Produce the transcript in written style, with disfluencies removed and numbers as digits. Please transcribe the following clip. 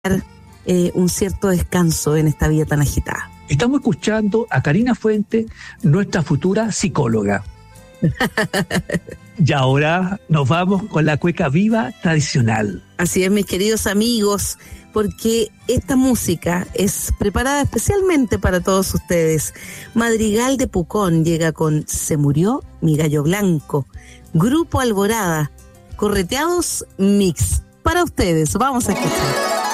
un cierto descanso en esta vida tan agitada. Estamos escuchando a Karina Fuentes, nuestra futura psicóloga. Y ahora nos vamos con la cueca viva tradicional. Así es, mis queridos amigos, porque esta música es preparada especialmente para todos ustedes. Madrigal de Pucón llega con Se murió mi gallo blanco. Grupo Alborada, Correteados Mix. Para ustedes, vamos a escuchar.